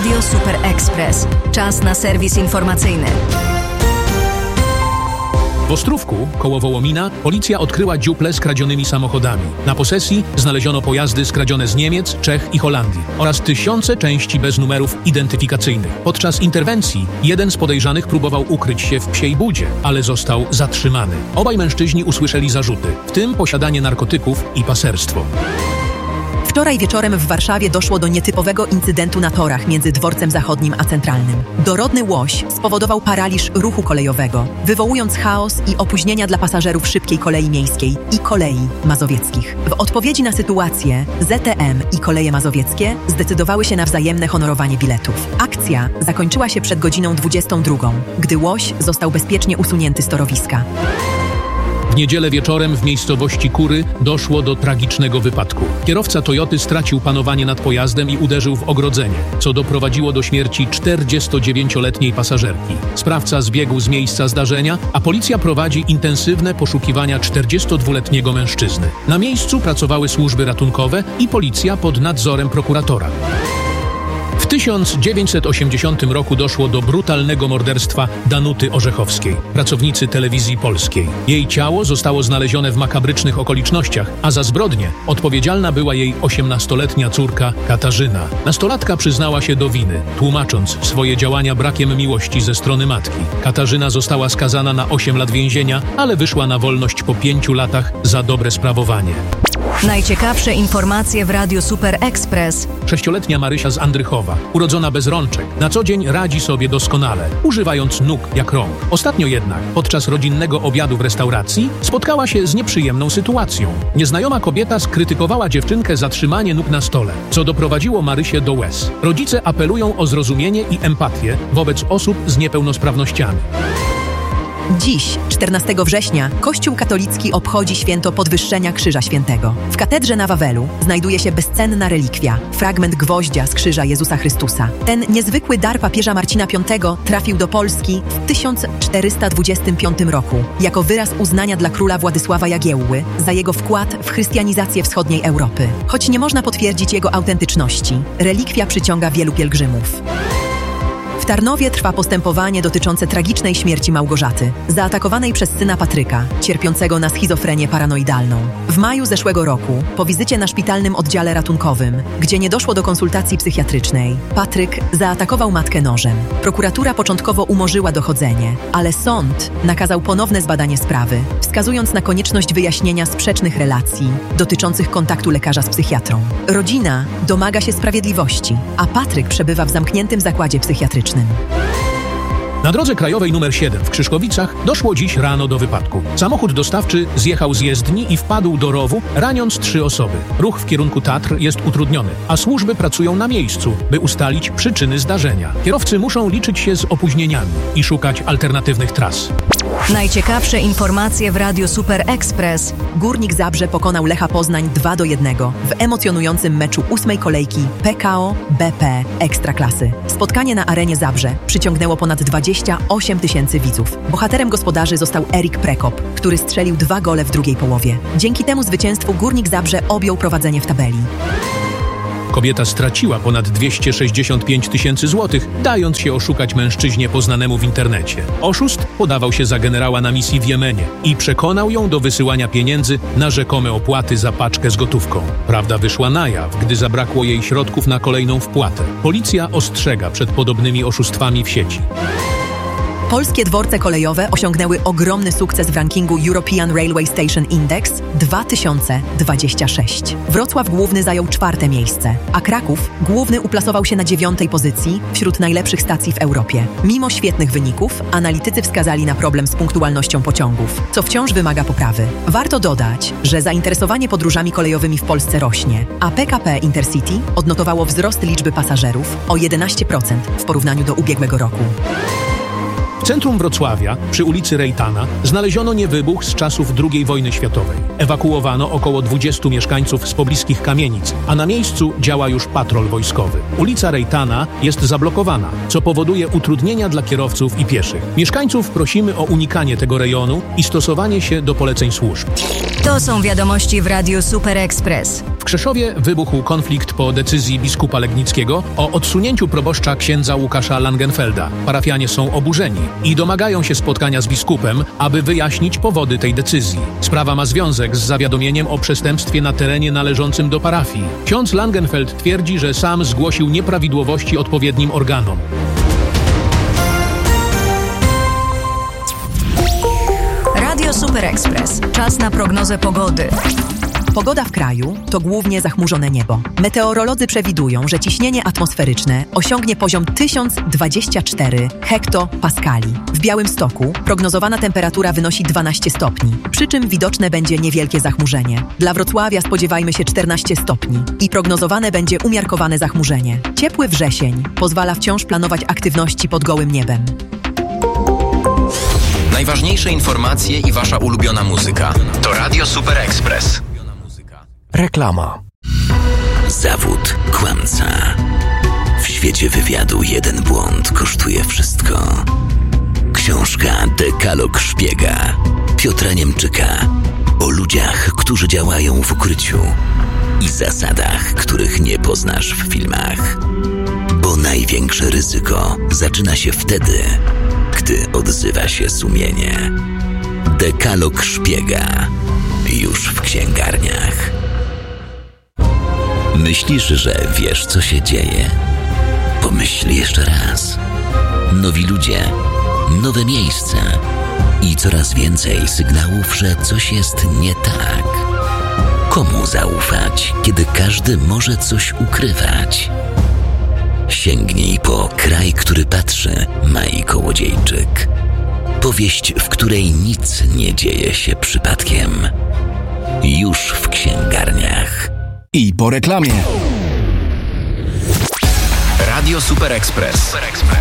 Radio Super Express. Czas na serwis informacyjny. W Ostrówku, koło Wołomina, policja odkryła dziuplę z kradzionymi samochodami. Na posesji znaleziono pojazdy skradzione z Niemiec, Czech i Holandii oraz tysiące części bez numerów identyfikacyjnych. Podczas interwencji jeden z podejrzanych próbował ukryć się w Psiej Budzie, ale został zatrzymany. Obaj mężczyźni usłyszeli zarzuty, w tym posiadanie narkotyków i paserstwo. Wczoraj wieczorem w Warszawie doszło do nietypowego incydentu na torach między Dworcem Zachodnim a Centralnym. Dorodny łoś spowodował paraliż ruchu kolejowego, wywołując chaos i opóźnienia dla pasażerów szybkiej kolei miejskiej i kolei mazowieckich. W odpowiedzi na sytuację ZTM i koleje mazowieckie zdecydowały się na wzajemne honorowanie biletów. Akcja zakończyła się przed godziną 22, gdy łoś został bezpiecznie usunięty z torowiska. W niedzielę wieczorem w miejscowości Kury doszło do tragicznego wypadku. Kierowca Toyoty stracił panowanie nad pojazdem i uderzył w ogrodzenie, co doprowadziło do śmierci 49-letniej pasażerki. Sprawca zbiegł z miejsca zdarzenia, a policja prowadzi intensywne poszukiwania 42-letniego mężczyzny. Na miejscu pracowały służby ratunkowe i policja pod nadzorem prokuratora. W 1980 roku doszło do brutalnego morderstwa Danuty Orzechowskiej, pracownicy Telewizji Polskiej. Jej ciało zostało znalezione w makabrycznych okolicznościach, a za zbrodnię odpowiedzialna była jej 18-letnia córka Katarzyna. Nastolatka przyznała się do winy, tłumacząc swoje działania brakiem miłości ze strony matki. Katarzyna została skazana na 8 lat więzienia, ale wyszła na wolność po 5 latach za dobre sprawowanie. Najciekawsze informacje w Radiu Super Express. 6-letnia Marysia z Andrychowa, urodzona bez rączek, na co dzień radzi sobie doskonale, używając nóg jak rąk. Ostatnio jednak, podczas rodzinnego obiadu w restauracji, spotkała się z nieprzyjemną sytuacją. Nieznajoma kobieta skrytykowała dziewczynkę za trzymanie nóg na stole, co doprowadziło Marysię do łez. Rodzice apelują o zrozumienie i empatię wobec osób z niepełnosprawnościami. Dziś, 14 września, Kościół katolicki obchodzi święto Podwyższenia Krzyża Świętego. W katedrze na Wawelu znajduje się bezcenna relikwia, fragment gwoździa z krzyża Jezusa Chrystusa. Ten niezwykły dar papieża Marcina V trafił do Polski w 1425 roku, jako wyraz uznania dla króla Władysława Jagiełły za jego wkład w chrystianizację wschodniej Europy. Choć nie można potwierdzić jego autentyczności, relikwia przyciąga wielu pielgrzymów. W Tarnowie trwa postępowanie dotyczące tragicznej śmierci Małgorzaty, zaatakowanej przez syna Patryka, cierpiącego na schizofrenię paranoidalną. W maju zeszłego roku, po wizycie na szpitalnym oddziale ratunkowym, gdzie nie doszło do konsultacji psychiatrycznej, Patryk zaatakował matkę nożem. Prokuratura początkowo umorzyła dochodzenie, ale sąd nakazał ponowne zbadanie sprawy, wskazując na konieczność wyjaśnienia sprzecznych relacji dotyczących kontaktu lekarza z psychiatrą. Rodzina domaga się sprawiedliwości, a Patryk przebywa w zamkniętym zakładzie psychiatrycznym. Na drodze krajowej nr 7 w Krzyszkowicach doszło dziś rano do wypadku. Samochód dostawczy zjechał z jezdni i wpadł do rowu, raniąc 3 osoby. Ruch w kierunku Tatr jest utrudniony, a służby pracują na miejscu, by ustalić przyczyny zdarzenia. Kierowcy muszą liczyć się z opóźnieniami i szukać alternatywnych tras. Najciekawsze informacje w Radiu Super Express. Górnik Zabrze pokonał Lecha Poznań 2-1 w emocjonującym meczu 8. kolejki PKO BP Ekstraklasy. Spotkanie na arenie Zabrze przyciągnęło ponad 28 000 widzów. Bohaterem gospodarzy został Erik Prekop, który strzelił 2 gole w drugiej połowie. Dzięki temu zwycięstwu Górnik Zabrze objął prowadzenie w tabeli. Kobieta straciła ponad 265 000 złotych, dając się oszukać mężczyźnie poznanemu w internecie. Oszust podawał się za generała na misji w Jemenie i przekonał ją do wysyłania pieniędzy na rzekome opłaty za paczkę z gotówką. Prawda wyszła na jaw, gdy zabrakło jej środków na kolejną wpłatę. Policja ostrzega przed podobnymi oszustwami w sieci. Polskie dworce kolejowe osiągnęły ogromny sukces w rankingu European Railway Station Index 2026. Wrocław Główny zajął 4. miejsce, a Kraków Główny uplasował się na 9. pozycji wśród najlepszych stacji w Europie. Mimo świetnych wyników, analitycy wskazali na problem z punktualnością pociągów, co wciąż wymaga poprawy. Warto dodać, że zainteresowanie podróżami kolejowymi w Polsce rośnie, a PKP Intercity odnotowało wzrost liczby pasażerów o 11% w porównaniu do ubiegłego roku. W centrum Wrocławia, przy ulicy Rejtana, znaleziono niewybuch z czasów II wojny światowej. Ewakuowano około 20 mieszkańców z pobliskich kamienic, a na miejscu działa już patrol wojskowy. Ulica Rejtana jest zablokowana, co powoduje utrudnienia dla kierowców i pieszych. Mieszkańców prosimy o unikanie tego rejonu i stosowanie się do poleceń służb. To są wiadomości w Radiu Super Express. W Krzeszowie wybuchł konflikt po decyzji biskupa Legnickiego o odsunięciu proboszcza księdza Łukasza Langenfelda. Parafianie są oburzeni i domagają się spotkania z biskupem, aby wyjaśnić powody tej decyzji. Sprawa ma związek z zawiadomieniem o przestępstwie na terenie należącym do parafii. Ksiądz Langenfeld twierdzi, że sam zgłosił nieprawidłowości odpowiednim organom. Radio Super Express. Czas na prognozę pogody. Pogoda w kraju to głównie zachmurzone niebo. Meteorolodzy przewidują, że ciśnienie atmosferyczne osiągnie poziom 1024 hektopaskali. W Białymstoku prognozowana temperatura wynosi 12 stopni, przy czym widoczne będzie niewielkie zachmurzenie. Dla Wrocławia spodziewajmy się 14 stopni i prognozowane będzie umiarkowane zachmurzenie. Ciepły wrzesień pozwala wciąż planować aktywności pod gołym niebem. Najważniejsze informacje i wasza ulubiona muzyka to Radio Super Express. Reklama. Zawód kłamca. W świecie wywiadu jeden błąd kosztuje wszystko. Książka Dekalog szpiega Piotra Niemczyka o ludziach, którzy działają w ukryciu i zasadach, których nie poznasz w filmach. Bo największe ryzyko zaczyna się wtedy, gdy odzywa się sumienie. Dekalog szpiega już w księgarniach. Myślisz, że wiesz, co się dzieje? Pomyśl jeszcze raz. Nowi ludzie, nowe miejsca i coraz więcej sygnałów, że coś jest nie tak. Komu zaufać, kiedy każdy może coś ukrywać? Sięgnij po Kraj, który patrzy, Mai Kołodziejczyk. Powieść, w której nic nie dzieje się przypadkiem. Już w księgarniach. I po reklamie. Radio Super Express.